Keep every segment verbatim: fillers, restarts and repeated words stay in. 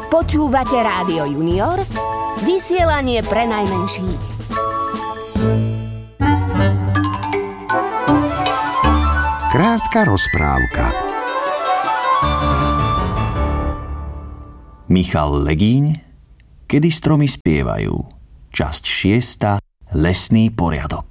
Počúvate Rádio Junior, vysielanie pre najmenších. Krátka rozprávka. Michal Legíň, Kedy stromy spievajú. Časť šiesta. Lesný poriadok.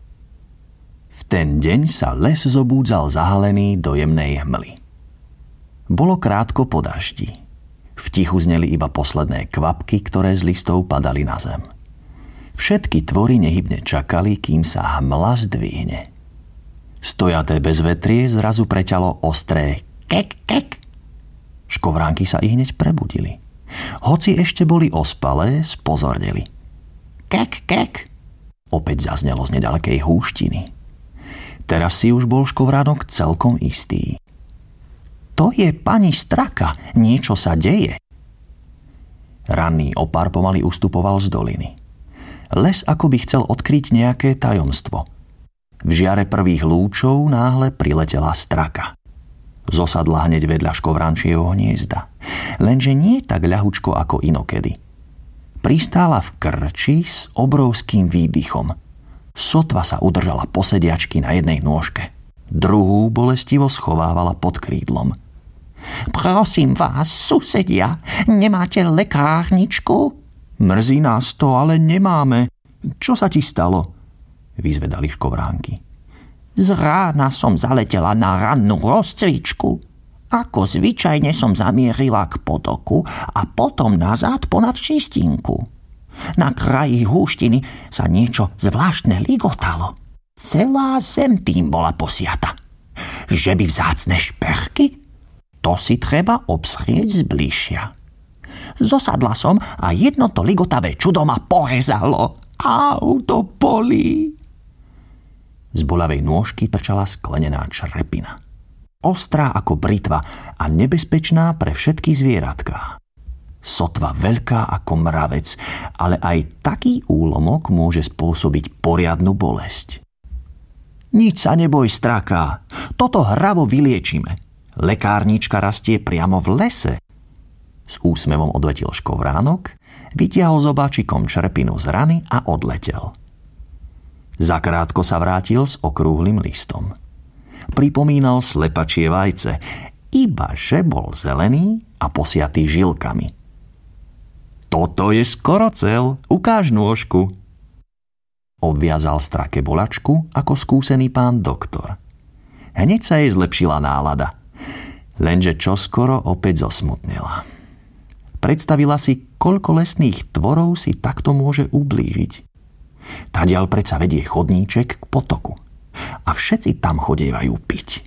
V ten deň sa les zobúdzal zahalený do jemnej hmly. Bolo krátko po daždi. V tichu zneli iba posledné kvapky, ktoré z listov padali na zem. Všetky tvory nehybne čakali, kým sa hmla zdvihne. Stojaté bezvetrie zrazu preťalo ostré kek, kek. Škovránky sa i hneď prebudili. Hoci ešte boli ospalé, spozorneli. Kek, kek. Opäť zaznelo z nedalekej húštiny. Teraz si už bol škovránok celkom istý. To je pani Straka, niečo sa deje. Ranný opar pomaly ustupoval z doliny. Les akoby chcel odkryť nejaké tajomstvo. V žiare prvých lúčov náhle priletela straka. Zosadla hneď vedľa škovrančieho hniezda. Lenže nie tak ľahučko ako inokedy. Pristála v krči s obrovským výdychom. Sotva sa udržala posediačky na jednej nôžke. Druhú bolestivo schovávala pod krídlom. Prosím vás, susedia, nemáte lekárničku? Mrzí nás to, ale nemáme. Čo sa ti stalo? Vyzvedali škovránky. Z rána som zaletela na rannú rozcvičku. Ako zvyčajne som zamierila k potoku a potom nazad ponad čistinku. Na kraji húštiny sa niečo zvláštne ligotalo. Celá zem tým bola posiata. Že by vzácne šperky? To si treba obzrieť zbližšia. Zosadla som a jedno to ligotavé čudo ma porezalo. Au, to bolí. Z boľavej nôžky trčala sklenená črepina. Ostrá ako britva a nebezpečná pre všetky zvieratká. Sotva veľká ako mravec, ale aj taký úlomok môže spôsobiť poriadnu bolesť. Nič sa neboj, Straka, toto hravo vyliečime. Lekárnička rastie priamo v lese. S úsmevom odvetil škovránok, vytiahol zobáčikom črepinu z rany a odletel. Zakrátko sa vrátil s okrúhlym listom. Pripomínal slepačie vajce, iba že bol zelený a posiatý žilkami. Toto je skoro cel, ukáž nôžku. Obviazal strake bolačku ako skúsený pán doktor. Hneď sa jej zlepšila nálada, lenže čoskoro opäť zosmutnela. Predstavila si, koľko lesných tvorov si takto môže ublížiť. Tadiaľ predsa vedie chodníček k potoku. A všetci tam chodievajú piť.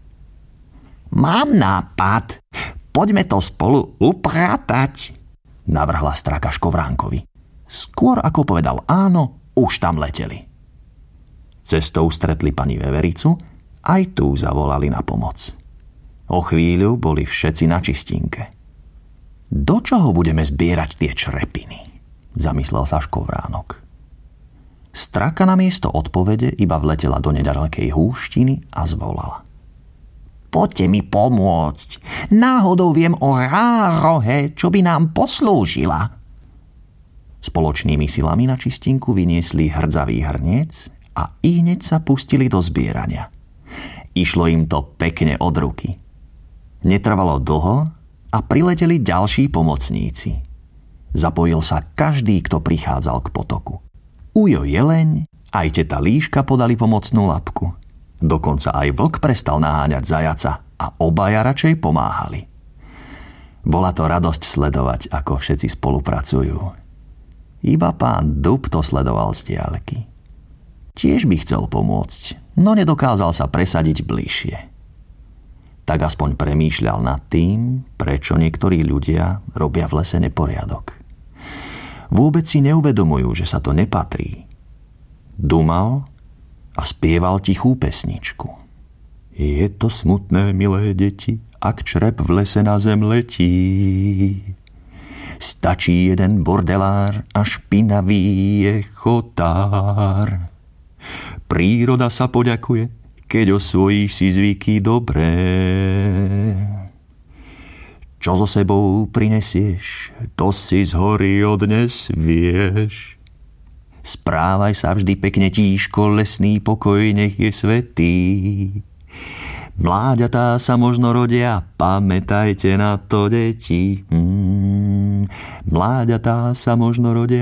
Mám nápad. Poďme to spolu upratať, navrhla straka škovránkovi. Skôr ako povedal áno, už tam leteli. Cestou stretli pani vevericu, aj tú zavolali na pomoc. O chvíľu boli všetci na čistinke. Do čoho budeme zbierať tie črepiny? Zamyslel sa škovránok. Straka namiesto odpovede iba vletela do nedalekej húštiny a zvolala. Poďte mi pomôcť. Náhodou viem o rárohe, čo by nám poslúžila. Spoločnými silami na čistinku vyniesli hrdzavý hrniec a ihneď sa pustili do zbierania. Išlo im to pekne od ruky. Netrvalo dlho a prileteli ďalší pomocníci. Zapojil sa každý, kto prichádzal k potoku. Ujo jeleň, aj teta Líška podali pomocnú labku. Dokonca aj vlk prestal naháňať zajaca a obaja radšej pomáhali. Bola to radosť sledovať, ako všetci spolupracujú. Iba pán Dub to sledoval z diaľky. Tiež by chcel pomôcť, no nedokázal sa presadiť bližšie. Tak aspoň premýšľal nad tým, prečo niektorí ľudia robia v lese neporiadok. Vôbec si neuvedomujú, že sa to nepatrí. Dumal a spieval tichú pesničku. Je to smutné, milé deti, ak črep v lese na zem letí. Stačí jeden bordelár a špinavý je chotár. Príroda sa poďakuje, keď osvojíš si zvyky dobré. Čo so sebou prinesieš, to si z hory odnes vieš. Správaj sa vždy pekne tíško, lesný pokoj nech je svätý. Mláďatá sa možno rodia, pamätajte na to, deti. Mm. Mláďatá sa možno rodia,